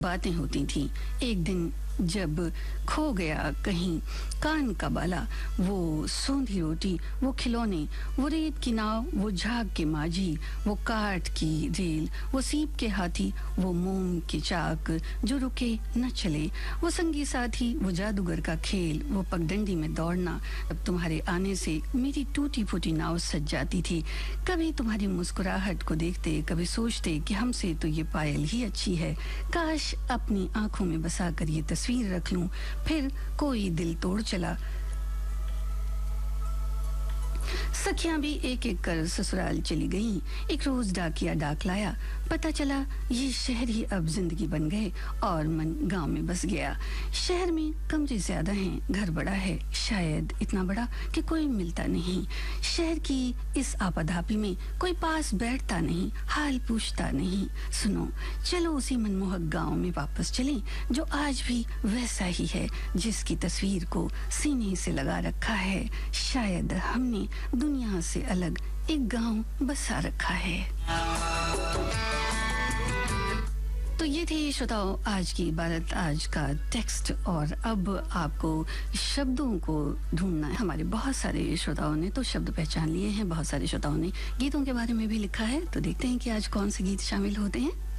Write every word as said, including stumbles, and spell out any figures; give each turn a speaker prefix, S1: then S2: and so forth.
S1: बातें होती थी। एक दिन जब खो गया कहीं कान का बाला, वो सोंधी रोटी, वो खिलौने, वो रेत की नाव, वो झाग के माझी, वो काठ की रेल, वो सीप के हाथी, वो मोम के चाक जो रुके न चले, वो संगी साथी, वो जादूगर का खेल, वो पगडंडी में दौड़ना। अब तुम्हारे आने से मेरी टूटी फूटी नाव सज जाती थी। कभी तुम्हारी मुस्कुराहट को देखते, कभी सोचते कि हमसे तो ये पायल ही अच्छी है, काश अपनी आंखों में बसा कर ये तस्वीर रख लूं। फिर कोई दिल तोड़ चला। सखियां भी एक एक कर ससुराल चली गईं। एक रोज डाकिया डाक लाया, पता चला ये शहर ही अब जिंदगी बन गए और मन गांव में बस गया। शहर में कमरे ज्यादा हैं, घर बड़ा है, शायद इतना बड़ा कि कोई मिलता नहीं। शहर की इस आपाधापी में कोई पास बैठता नहीं, हाल पूछता नहीं। सुनो, चलो उसी मनमोहक गांव में वापस चलें जो आज भी वैसा ही है, जिसकी तस्वीर को सीने से लगा रखा है। शायद हमने दुनिया से अलग एक गांव बसा रखा है। तो ये थे श्रोताओं आज की इबारत, आज का टेक्स्ट। और अब आपको शब्दों को ढूंढना है। हमारे बहुत सारे श्रोताओं ने तो शब्द पहचान लिए हैं, बहुत सारे श्रोताओं ने गीतों के बारे में भी लिखा है। तो देखते हैं कि आज कौन से गीत शामिल होते हैं।